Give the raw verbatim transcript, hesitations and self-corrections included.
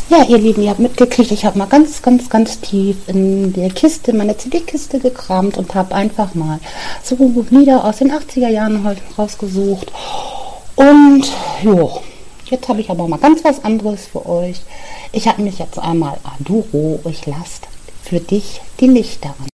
Ja, ihr Lieben, ihr habt mitgekriegt, ich habe mal ganz, ganz, ganz tief in der Kiste, meine C D-Kiste gekramt und habe einfach mal so Lieder aus den achtziger Jahren heute rausgesucht. Und jo, jetzt habe ich aber mal ganz was anderes für euch. Ich habe mich jetzt einmal Aduro, ich lasst für dich die Lichter an.